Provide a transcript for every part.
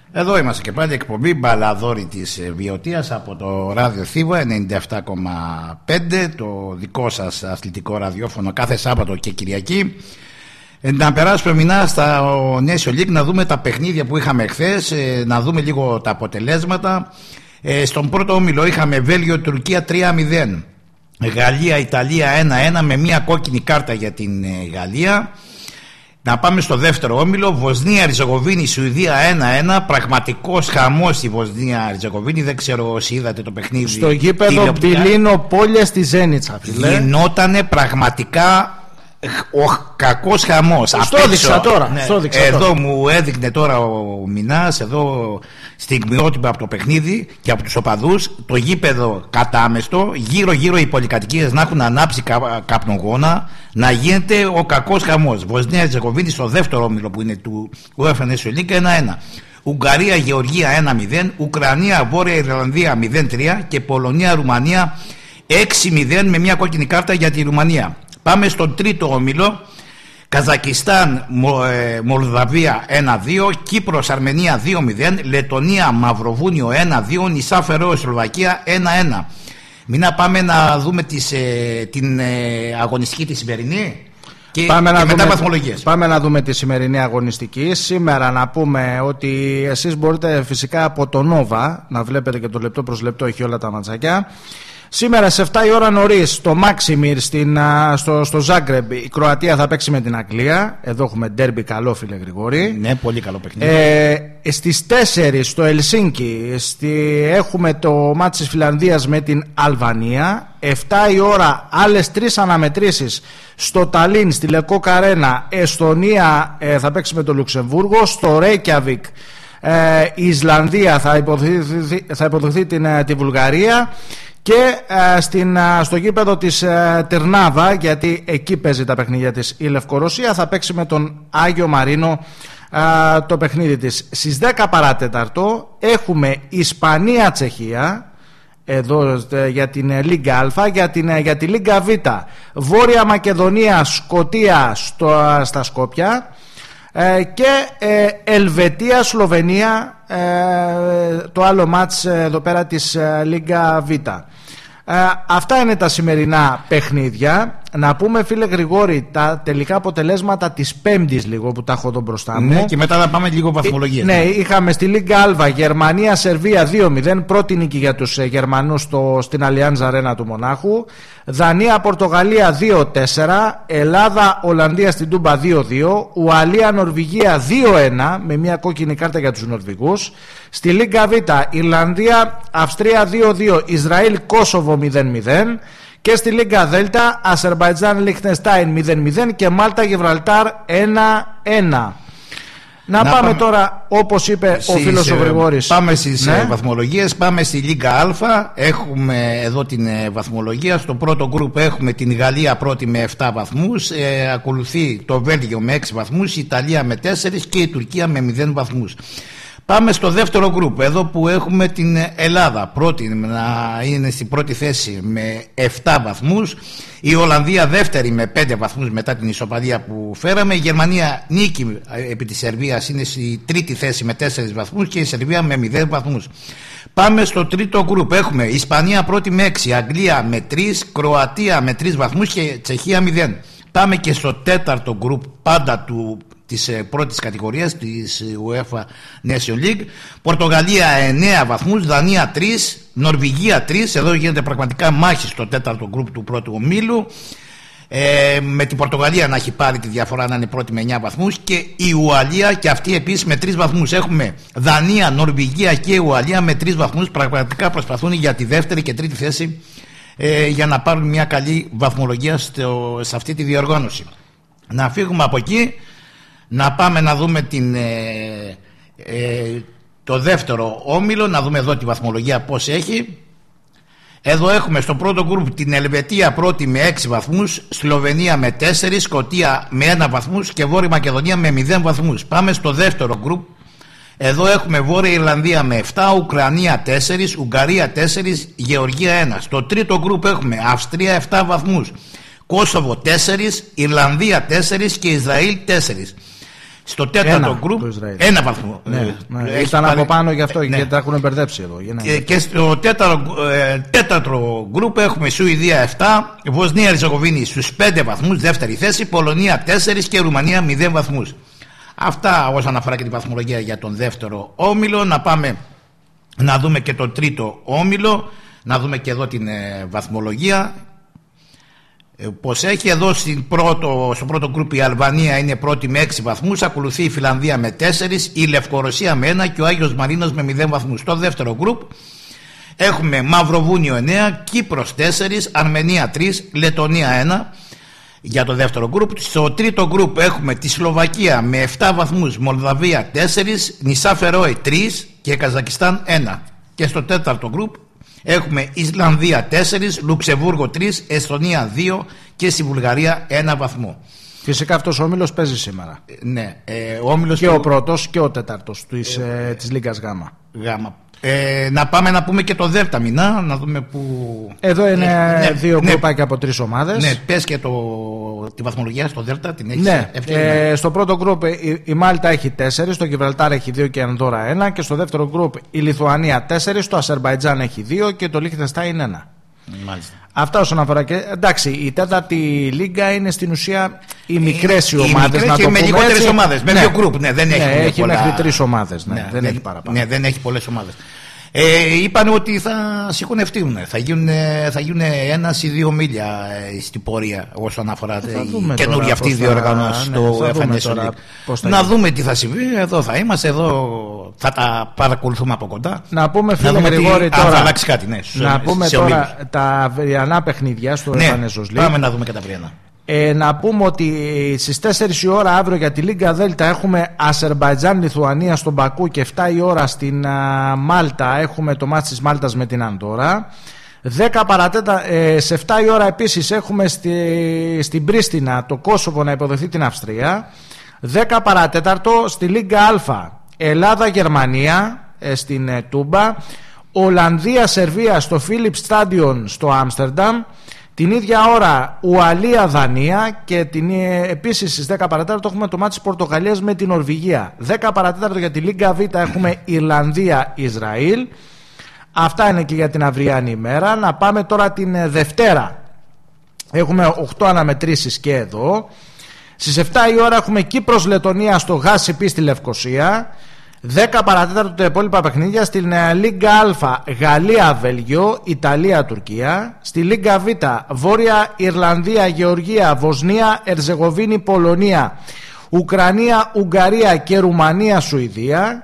Εδώ είμαστε και πάλι, εκπομπή Μπαλαδόρη της Βιωτίας από το ράδιο Θήβα 97,5, το δικό σας αθλητικό ραδιόφωνο κάθε Σάββατο και Κυριακή. Να περάσουμε μηνά στα Nation League, να δούμε τα παιχνίδια που είχαμε χθες, να δούμε λίγο τα αποτελέσματα. Στον πρώτο όμιλο είχαμε Βέλγιο-Τουρκία 3-0, Γαλλία-Ιταλία 1-1 με μια κόκκινη κάρτα για την Γαλλία. Να πάμε στο δεύτερο όμιλο, Βοσνία-Ριζεγοβίνη, Σουηδία 1-1. Πραγματικός χαμός στη Βοσνία-Ριζεγοβίνη. Δεν ξέρω όσοι είδατε το παιχνίδι. Στο γήπεδο Μπιλίνο Πόλια στη Ζένιτσα. Γινότανε πραγματικά ο κακός χαμός. Στο έδειξα τώρα. Ναι. Εδώ μου έδειχνε τώρα ο Μινάς, εδώ στιγμιότυπα από το παιχνίδι και από τους οπαδούς. Το γήπεδο κατάμεστο, γύρω-γύρω οι πολυκατοικίες να έχουν ανάψει καπνογόνα, να γίνεται ο κακός χαμός. Βοσνία-Ριζεγοβίνη στο δεύτερο όμιλο που είναι του UEFA Nations League 1-1. Ουγγαρία-Γεωργία 1-0. Ουκρανία-Βόρεια Ιρλανδία 0-3 και Πολωνία-Ρουμανία 6-0 με μια κόκκινη κάρτα για τη Ρουμανία. Πάμε στον τρίτο όμιλο, Καζακιστάν, Μολδαβία 1-2, Κύπρος, Αρμενία 2-0, Λετονία, Μαυροβούνιο 1-2, Νησά Φερόε, Σλοβακία 1-1. Μην να πάμε να δούμε την αγωνιστική τη σημερινή και μετά βαθμολογίες. Πάμε να δούμε τη σημερινή αγωνιστική. Σήμερα να πούμε ότι εσείς μπορείτε φυσικά από το Νόβα να βλέπετε και το λεπτό προς λεπτό, έχει όλα τα ματσακιά. Σήμερα σε 7 η ώρα νωρίς στο Μάξιμιρ στο Ζάγκρεμπ η Κροατία θα παίξει με την Αγγλία. Εδώ έχουμε ντέρμπι καλό, φίλε Γρηγόρη. Ναι, πολύ καλό παιχνίδι. Στις 4 στο Ελσίνκι έχουμε το μάτς της Φιλανδίας με την Αλβανία. 7 η ώρα άλλες 3 αναμετρήσεις στο Ταλίν, στη Λεκό Καρένα. Εστονία θα παίξει με το Λουξεμβούργο. Στο Ρέικιαβικ η Ισλανδία θα υποδεχθεί τη Βουλγαρία. Και στο γήπεδο της Τερνάβα, γιατί εκεί παίζει τα παιχνίδια της η Λευκορωσία, θα παίξει με τον Άγιο Μαρίνο το παιχνίδι της. Στις 10 παράτεταρτο έχουμε Ισπανία-Τσεχία, εδώ για την Λίγκα Α, για τη Λίγκα Β, Βόρεια Μακεδονία, Σκωτία στα Σκόπια και Ελβετία, Σλοβενία, το άλλο μάτς εδώ πέρα της Λίγκα Β. Αυτά είναι τα σημερινά παιχνίδια. Να πούμε, φίλε Γρηγόρη, τα τελικά αποτελέσματα της Πέμπτης λίγο που τα έχω εδώ μπροστά μου. Ναι, και μετά να πάμε λίγο βαθμολογίες. Ναι, είχαμε στη Λίγκα Α Γερμανία-Σερβία 2-0, πρώτη νίκη για τους Γερμανούς στην Αλιάνζ Αρένα του Μονάχου. Δανία-Πορτογαλία 2-4, Ελλάδα-Ολλανδία στην Τούμπα 2-2, Ουαλία-Νορβηγία 2-1 με μια κόκκινη κάρτα για τους Νορβηγούς. Στη Λίγκα Β Ιρλανδία-Αυστρία 2-2, Ισραήλ-Κόσοβο 0-0. Και στη Λίγκα Δέλτα Αζερμπαϊτζάν-Λιχτενστάιν 0-0 και Μάλτα-Γιβραλτάρ 1-1. Να πάμε τώρα, όπως είπε ο φίλος ο Γρηγόρης. Πάμε στις βαθμολογίες. Πάμε στη Λίγκα Α. Έχουμε εδώ την βαθμολογία. Στο πρώτο γκρουπ έχουμε την Γαλλία πρώτη με 7 βαθμούς. Ακολουθεί το Βέλγιο με 6 βαθμούς, η Ιταλία με 4 και η Τουρκία με 0 βαθμούς. Πάμε στο δεύτερο γκρουπ, εδώ που έχουμε την Ελλάδα πρώτη, να είναι στην πρώτη θέση με 7 βαθμούς, η Ολλανδία δεύτερη με 5 βαθμούς μετά την ισοπαλία που φέραμε, η Γερμανία νίκη επί της Σερβίας είναι στη τρίτη θέση με 4 βαθμούς και η Σερβία με 0 βαθμούς. Πάμε στο τρίτο γκρουπ, έχουμε Ισπανία πρώτη με 6, Αγγλία με 3, Κροατία με 3 βαθμούς και Τσεχία 0. Πάμε και στο τέταρτο γκρουπ, πάντα της πρώτης κατηγορίας της UEFA Nation League. Πορτογαλία 9 βαθμούς, Δανία 3, Νορβηγία 3. Εδώ γίνεται πραγματικά μάχη στο τέταρτο γκρουπ του πρώτου ομίλου, με την Πορτογαλία να έχει πάρει τη διαφορά, να είναι πρώτη με 9 βαθμούς, και η Ουαλία και αυτή επίσης με 3 βαθμούς. Έχουμε Δανία, Νορβηγία και Ουαλία με 3 βαθμούς. Πραγματικά προσπαθούν για τη δεύτερη και τρίτη θέση για να πάρουν μια καλή βαθμολογία σε αυτή τη διοργάνωση. Να φύγουμε από εκεί, να πάμε να δούμε το δεύτερο όμιλο, να δούμε εδώ τη βαθμολογία πώς έχει. Εδώ έχουμε στο πρώτο γκρουπ την Ελβετία πρώτη με 6 βαθμούς, Σλοβενία με 4, Σκωτία με 1 βαθμούς και Βόρεια Μακεδονία με 0 βαθμούς. Πάμε στο δεύτερο γκρουπ. Εδώ έχουμε Βόρεια Ιρλανδία με 7, Ουκρανία 4, Ουγγαρία 4, Γεωργία 1. Στο τρίτο γκρουπ έχουμε Αυστρία 7 βαθμούς, Κόσοβο 4, Ιρλανδία 4 και Ισραήλ 4. Στο τέταρτο γκρουπ, ένα βαθμό. Ήταν από πάνω γι' αυτό, γιατί τα έχουν μπερδέψει εδώ. Και στο τέταρτο γκρουπ έχουμε Σουηδία 7, Βοσνία Ερζεγοβίνη στους 5 βαθμούς, δεύτερη θέση, Πολωνία 4 και Ρουμανία 0 βαθμούς. Αυτά όσον αφορά και την βαθμολογία για τον δεύτερο όμιλο. Να πάμε να δούμε και τον τρίτο όμιλο, να δούμε και εδώ την βαθμολογία. Πως έχει εδώ στο πρώτο γκρουπ η Αλβανία είναι πρώτη με 6 βαθμούς, ακολουθεί η Φιλανδία με 4, η Λευκορωσία με 1 και ο Άγιος Μαρίνος με 0 βαθμούς. Στο δεύτερο γκρουπ έχουμε Μαυροβούνιο 9, Κύπρος 4, Αρμενία 3, Λετωνία 1 για το δεύτερο γκρουπ. Στο τρίτο γκρουπ έχουμε τη Σλοβακία με 7 βαθμούς, Μολδαβία 4, νησά Φερόε 3 και Καζακιστάν 1. Και στο τέταρτο γκρουπ έχουμε Ισλανδία 4, Λουξεμβούργο 3, Εστονία 2 και στη Βουλγαρία 1 βαθμό. Φυσικά αυτός ο όμιλος παίζει σήμερα. Ναι, ο όμιλος και ο πρώτος και ο τέταρτος της Λίγκας Γάμα. Να πάμε να πούμε και το Δέλτα μηνά, να δούμε που... Εδώ είναι δύο γκρουπάκια από 3 ομάδες. Ναι, πες και τη βαθμολογία στο Δέλτα την έχεις. Ναι, στο πρώτο γκρουπ η Μάλτα έχει 4, το Γιβραλτάρ έχει 2 και η Ανδώρα 1, και στο δεύτερο γκρουπ η Λιθουανία 4, το Αζερμπαϊτζάν έχει 2 και το Λίχτενστάιν 1. Μάλιστα. Αυτά όσον αφορά. Και εντάξει, η τέταρτη λίγκα είναι στην ουσία οι μικρές οι ομάδες. Να το πούμε, με λιγότερες ομάδες. Με 2 γκρουπ. Ναι, δεν έχει μέχρι 3 ομάδες. Δεν έχει παραπάνω. Ναι, δεν έχει πολλές ομάδες. Είπαν ότι θα συγχωνευτούν. Θα γίνουν 1 ή 2 μίλια στην πορεία όσον αφορά την καινούργια αυτή διοργάνωση στο FNS League. Να δούμε τι θα συμβεί. Εδώ θα είμαστε, εδώ θα τα παρακολουθούμε από κοντά. Να πούμε, φίλε Γρηγόρη, τώρα. Θα αλλάξει κάτι, ναι. Να πούμε τώρα τα αυριανά παιχνίδια στο FNS League. Πάμε να δούμε και τα αυριανά. Να πούμε ότι στις 4 η ώρα αύριο για τη Λίγκα Δέλτα έχουμε Αζερμπαϊτζάν-Λιθουανία στον Μπακού, και 7 η ώρα στην Μάλτα έχουμε το μάτς της Μάλτας με την Ανδώρα. 10 παρατέτα, σε 7 η ώρα επίσης έχουμε στην Πρίστινα το Κόσοβο να υποδεχθεί την Αυστρία. 10 παρατέταρτο στη Λίγκα Α Ελλάδα-Γερμανία στην Τούμπα. Ολλανδία-Σερβία στο Philips Stadion στο Άμστερνταμ. Την ίδια ώρα Ουαλία-Δανία, και επίσης στις 10 παρατέταρτο έχουμε το μάτι της Πορτογαλίας με την Νορβηγία. 10 παρατέταρτο για τη Λίγκα Β έχουμε Ιρλανδία-Ισραήλ. Αυτά είναι και για την αυριανή ημέρα. Να πάμε τώρα την Δευτέρα. Έχουμε 8 αναμετρήσεις και εδώ. Στις 7 η ώρα έχουμε Κύπρος-Λετωνία στο ΓΑΣΥΠ στη Λευκοσία. 10 παρατέταρτο τα υπόλοιπα παιχνίδια στην Λίγκα Α Γαλλία-Βέλγιο, Ιταλία-Τουρκία. Στη Λίγκα Β Βόρεια Ιρλανδία, Γεωργία, Βοσνία, Ερζεγοβίνη, Πολωνία, Ουκρανία, Ουγγαρία και Ρουμανία, Σουηδία.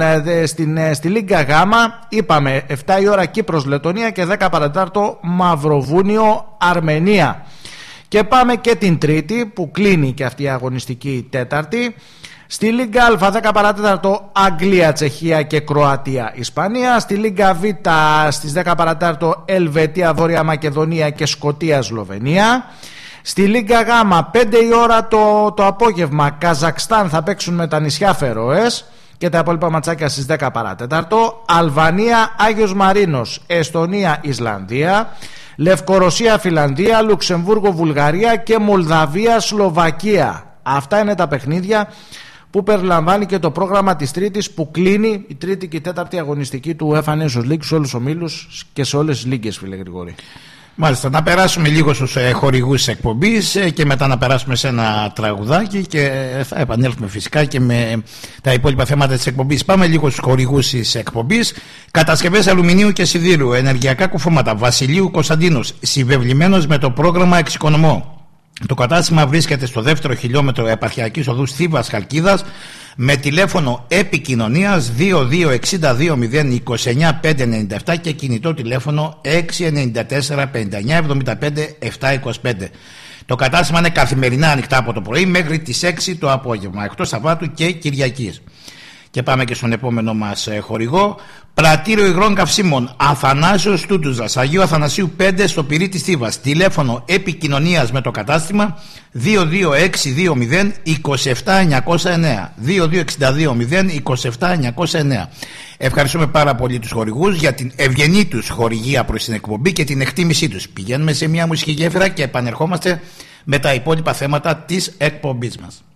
Στη Λίγκα Γ είπαμε 7 η ώρα Κύπρος-Λετωνία και 10 παρατέταρτο Μαυροβούνιο, Αρμενία. Και πάμε και την Τρίτη που κλείνει και αυτή η αγωνιστική Τέταρτη. Στη Λίγκα Α 10 παρατέταρτο Αγγλία, Τσεχία και Κροατία, Ισπανία. Στη Λίγκα Β στις 10 παρατέταρτο Ελβετία, Βόρεια Μακεδονία και Σκωτία, Σλοβενία. Στη Λίγκα Γ 5 η ώρα το απόγευμα Καζακστάν θα παίξουν με τα νησιά Φερόες, και τα υπόλοιπα ματσάκια στις 10 παρατέταρτο. Αλβανία, Άγιος Μαρίνος, Εστονία, Ισλανδία. Λευκορωσία, Φιλανδία, Λουξεμβούργο, Βουλγαρία και Μολδαβία, Σλοβακία. Αυτά είναι τα παιχνίδια που περιλαμβάνει και το πρόγραμμα της Τρίτης, που κλείνει η τρίτη και η τέταρτη αγωνιστική του UEFA Nations League σε όλους τους ομίλους και σε όλες τις λίγκες, φίλε Γρηγόρη. Μάλιστα, να περάσουμε λίγο στους χορηγούς εκπομπής και μετά να περάσουμε σε ένα τραγουδάκι και θα επανέλθουμε φυσικά και με τα υπόλοιπα θέματα της εκπομπής. Πάμε λίγο στους χορηγούς της εκπομπής. Κατασκευές αλουμινίου και σιδήρου, ενεργειακά κουφώματα, Βασιλείου Κωνσταντίνος, συμβεβλημένος με το πρόγραμμα Εξοικονομώ. Το κατάστημα βρίσκεται στο 2ο χιλιόμετρο επαρχιακής οδού Θήβας Χαλκίδας, με τηλέφωνο επικοινωνίας 2262-029-597 και κινητό τηλέφωνο 694-5975-725. Το κατάστημα είναι καθημερινά ανοιχτά από το πρωί μέχρι τις 6 το απόγευμα, εκτός Σαββάτου και Κυριακής. Και πάμε και στον επόμενο μας χορηγό. Πρατήριο υγρών καυσίμων Αθανάσιος Τούτουζας, Αγίου Αθανασίου 5 στο Πυρί της Θήβας. Τηλέφωνο επικοινωνίας με το κατάστημα 22620-27909. 22620-27909. Ευχαριστούμε πάρα πολύ τους χορηγούς για την ευγενή τους χορηγία προς την εκπομπή και την εκτίμησή τους. Πηγαίνουμε σε μια μουσική γέφυρα και επανερχόμαστε με τα υπόλοιπα θέματα της εκπομπής μας.